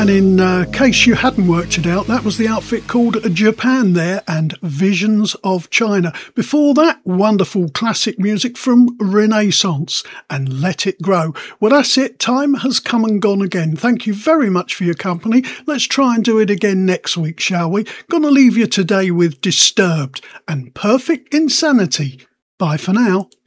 And in case you hadn't worked it out, that was the outfit called Japan there and Visions of China. Before that, wonderful classic music from Renaissance and Let It Grow. Well, that's it. Time has come and gone again. Thank you very much for your company. Let's try and do it again next week, shall we? Gonna leave you today with Disturbed and Perfect Insanity. Bye for now.